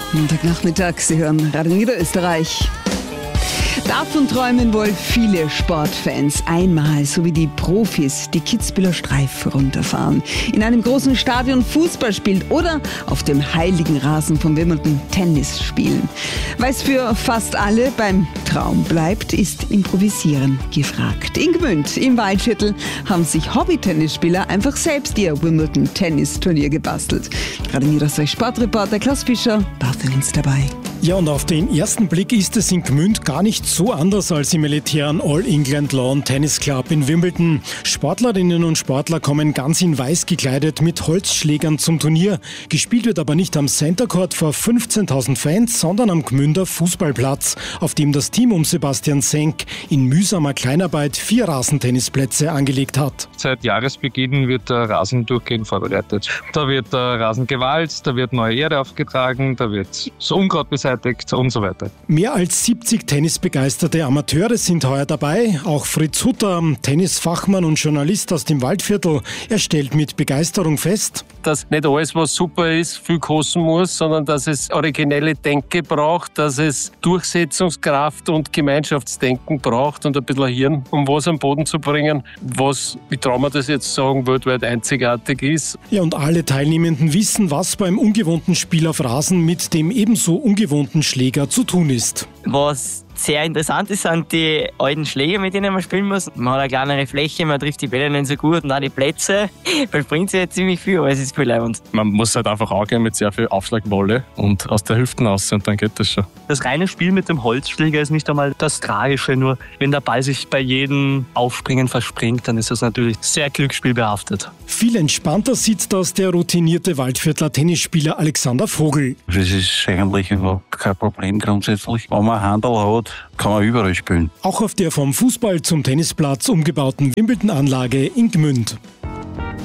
Montagnachmittag, Sie hören Radio Niederösterreich. Davon träumen wohl viele Sportfans einmal, so wie die Profis, die Kitzbüheler Streif runterfahren, in einem großen Stadion Fußball spielen oder auf dem heiligen Rasen von Wimbledon Tennis spielen. Weil es für fast alle beim Traum bleibt, ist Improvisieren gefragt. In Gmünd im Waldviertel haben sich Hobby-Tennisspieler einfach selbst ihr Wimbledon-Tennis-Turnier gebastelt. Radio Niederösterreich Sportreporter Klaus Fischer war für uns dabei. Ja, und auf den ersten Blick ist es in Gmünd gar nicht so anders als im elitären All England Lawn Tennis Club in Wimbledon. Sportlerinnen und Sportler kommen ganz in weiß gekleidet mit Holzschlägern zum Turnier. Gespielt wird aber nicht am Center Court vor 15.000 Fans, sondern am Gmünder Fußballplatz, auf dem das Team um Sebastian Senk in mühsamer Kleinarbeit 4 Rasentennisplätze angelegt hat. Seit Jahresbeginn wird der Rasen durchgehend vorbereitet. Da wird der Rasen gewalzt, da wird neue Erde aufgetragen, da wird das Unkraut beseitigt und so weiter. Mehr als 70 tennisbegeisterte Amateure sind heuer dabei. Auch Fritz Hutter, Tennisfachmann und Journalist aus dem Waldviertel, er stellt mit Begeisterung fest, dass nicht alles, was super ist, viel kosten muss, sondern dass es originelle Denke braucht, dass es Durchsetzungskraft und Gemeinschaftsdenken braucht und ein bisschen Hirn, um was am Boden zu bringen, was, wie trauen wir das jetzt sagen, weltweit einzigartig ist. Ja, und alle Teilnehmenden wissen, was beim ungewohnten Spiel auf Rasen mit dem ebenso ungewohnten Schläger zu tun ist. Was sehr interessant ist, sind die alten Schläger, mit denen man spielen muss. Man hat eine kleinere Fläche, man trifft die Bälle nicht so gut und auch die Plätze. Man springt sich ziemlich viel, aber es ist cool leibend. Man muss halt einfach angehen mit sehr viel Aufschlagwolle und aus der Hüfte raus und dann geht das schon. Das reine Spiel mit dem Holzschläger ist nicht einmal das Tragische, nur wenn der Ball sich bei jedem Aufspringen verspringt, dann ist das natürlich sehr glücksspielbehaftet. Viel entspannter sieht das der routinierte Waldviertler Tennisspieler Alexander Vogel. Das ist eigentlich kein Problem grundsätzlich. Wenn man Handel hat, kann man überall spielen. Auch auf der vom Fußball zum Tennisplatz umgebauten Wimbledon-Anlage in Gmünd.